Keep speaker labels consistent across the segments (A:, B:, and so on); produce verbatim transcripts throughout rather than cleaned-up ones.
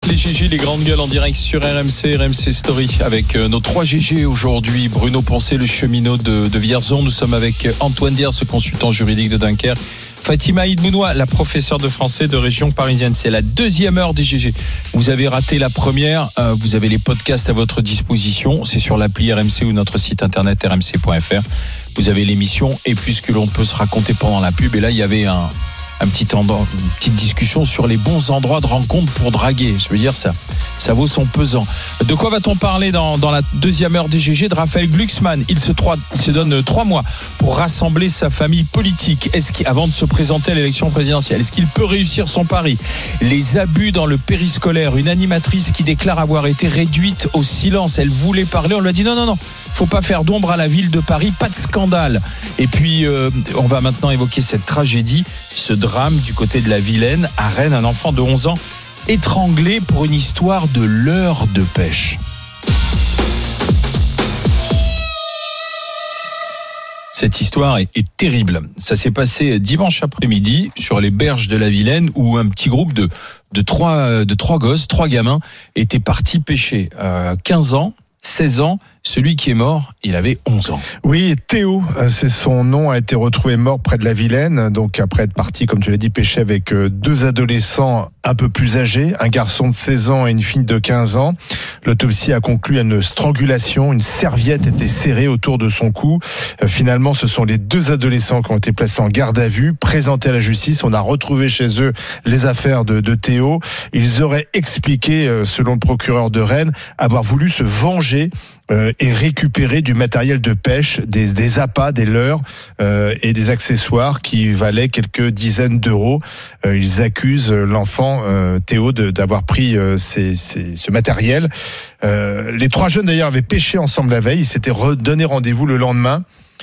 A: les G G, les grandes gueules en direct sur R M C, R M C Story avec nos trois G G aujourd'hui. Bruno Poncet, le cheminot de, de Vierzon. Nous sommes avec Antoine Diers, ce consultant juridique de Dunkerque. Fatima Idbounoua, la professeure de français de région parisienne. C'est la deuxième heure des G G. Vous avez raté la première, euh, vous avez les podcasts à votre disposition. C'est sur l'appli R M C ou notre site internet r m c point f r. Vous avez l'émission et puisque l'on peut se raconter pendant la pub. Et là, il y avait un... un petit endroit, une petite discussion sur les bons endroits de rencontre pour draguer. Je veux dire, ça, ça vaut son pesant. De quoi va-t-on parler dans, dans la deuxième heure des G G? De Raphaël Glucksmann. Il se, trois, il se donne trois mois pour rassembler sa famille politique. Est-ce qu'il, avant de se présenter à l'élection présidentielle, est-ce qu'il peut réussir son pari? Les abus dans le périscolaire. Une animatrice qui déclare avoir été réduite au silence. Elle voulait parler. On lui a dit non, non, non. Faut pas faire d'ombre à la ville de Paris. Pas de scandale. Et puis, euh, on va maintenant évoquer cette tragédie, ce drame du côté de la Vilaine. À Rennes, un enfant de onze ans étranglé pour une histoire de leurre de pêche. Cette histoire est, est terrible. Ça s'est passé dimanche après-midi sur les berges de la Vilaine où un petit groupe de, de, trois, de trois gosses, trois gamins étaient partis pêcher. Euh, quinze ans, seize ans, celui qui est mort, il avait onze ans.
B: Oui, Théo, c'est son nom, a été retrouvé mort près de la Vilaine. Donc après être parti, comme tu l'as dit, pêcher avec deux adolescents un peu plus âgés, un garçon de seize ans et une fille de quinze ans. L'autopsie a conclu à une strangulation. Une serviette était serrée autour de son cou. Finalement, ce sont les deux adolescents qui ont été placés en garde à vue, présentés à la justice. On a retrouvé chez eux les affaires de, de Théo. Ils auraient expliqué, selon le procureur de Rennes, avoir voulu se venger Euh, et récupérer du matériel de pêche, des, des appâts, des leurres euh, et des accessoires qui valaient quelques dizaines d'euros. Euh, ils accusent l'enfant euh, Théo de, d'avoir pris euh, ces, ces, ce matériel. Euh, les trois jeunes d'ailleurs avaient pêché ensemble la veille. Ils s'étaient redonné rendez-vous le lendemain.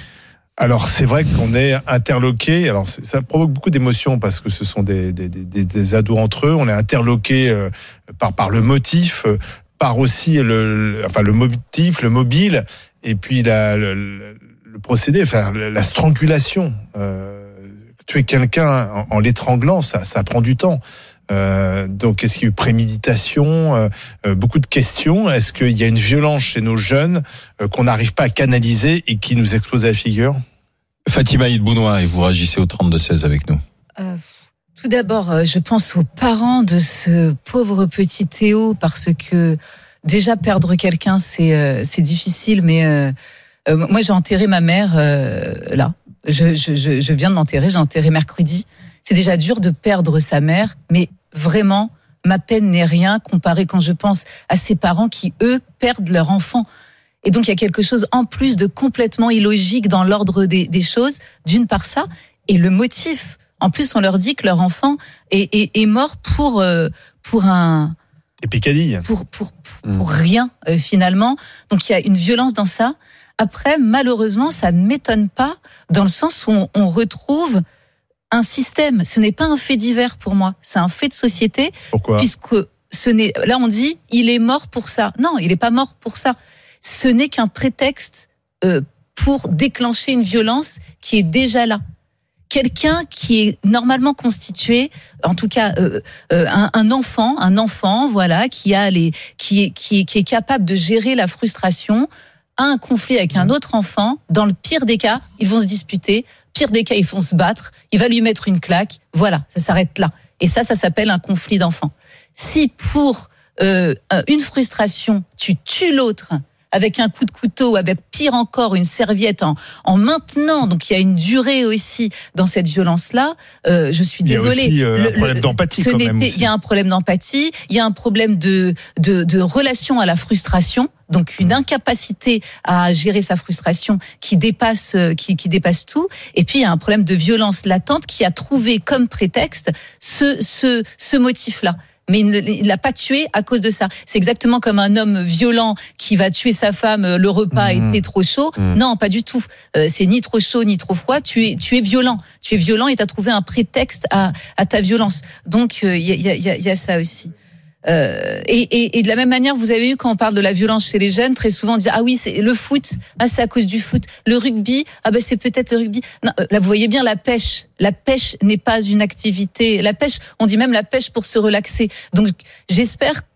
B: Alors c'est vrai qu'on est interloqué. Alors ça provoque beaucoup d'émotions parce que ce sont des, des, des, des ados entre eux. On est interloqué euh, par, par le motif. Euh, par aussi le, enfin le motif, le mobile, et puis la, le, le procédé, enfin la strangulation. Euh, tuer quelqu'un en, en l'étranglant, ça, ça prend du temps. Euh, donc, est-ce qu'il y a eu préméditation, euh, euh, beaucoup de questions. Est-ce qu'il y a une violence chez nos jeunes euh, qu'on n'arrive pas à canaliser et qui nous explose à la figure?
A: Fatima Idbounoua, et vous réagissez au trente-deux seize avec nous. Euh...
C: Tout d'abord, je pense aux parents de ce pauvre petit Théo parce que déjà perdre quelqu'un, c'est euh, c'est difficile. Mais euh, euh, moi, j'ai enterré ma mère euh, là. Je, je, je, je viens de l'enterrer. J'ai enterré mercredi. C'est déjà dur de perdre sa mère, mais vraiment, ma peine n'est rien comparé quand je pense à ces parents qui eux perdent leur enfant. Et donc, il y a quelque chose en plus de complètement illogique dans l'ordre des, des choses. D'une part ça, et le motif. En plus, on leur dit que leur enfant est, est, est mort pour euh, pour un
B: et picadilles.
C: Pour pour pour, pour mmh. rien euh, finalement. Donc il y a une violence dans ça. Après, malheureusement, ça ne m'étonne pas dans le sens où on, on retrouve un système. Ce n'est pas un fait divers pour moi. C'est un fait de société.
B: Pourquoi ?
C: Puisque ce n'est là on dit il est mort pour ça. Non, il n'est pas mort pour ça. Ce n'est qu'un prétexte euh, pour déclencher une violence qui est déjà là. Quelqu'un qui est normalement constitué, en tout cas euh, euh, un, un enfant, un enfant, voilà, qui a les, qui est, qui est, qui est capable de gérer la frustration, a un conflit avec un autre enfant. Dans le pire des cas, ils vont se disputer. Pire des cas, ils vont se battre. Il va lui mettre une claque. Voilà, ça s'arrête là. Et ça, ça s'appelle un conflit d'enfants. Si pour euh, une frustration, tu tues l'autre avec un coup de couteau, avec pire encore une serviette en, en maintenant, donc il y a une durée aussi dans cette violence-là. Euh, je suis désolée.
B: Il y a aussi euh, le, un problème d'empathie quand même.
C: Il y a un problème d'empathie, il y a un problème de, de, de relation à la frustration, donc une incapacité à gérer sa frustration qui dépasse, qui, qui dépasse tout. Et puis il y a un problème de violence latente qui a trouvé comme prétexte ce, ce, ce motif-là. Mais il ne l'a pas tué à cause de ça. C'est exactement comme un homme violent qui va tuer sa femme, le repas mmh. était trop chaud. Mmh. Non, pas du tout. Euh, c'est ni trop chaud, ni trop froid. Tu es, tu es violent. Tu es violent et tu as trouvé un prétexte à, à ta violence. Donc, il euh, y, a, y, a, y a ça aussi. Euh, et, et, et de la même manière, vous avez eu quand on parle de la violence chez les jeunes, très souvent on dit ah oui c'est le foot, ah c'est à cause du foot, le rugby, ah ben c'est peut-être le rugby. Non, là vous voyez bien la pêche, la pêche n'est pas une activité. La pêche, on dit même la pêche pour se relaxer. Donc j'espère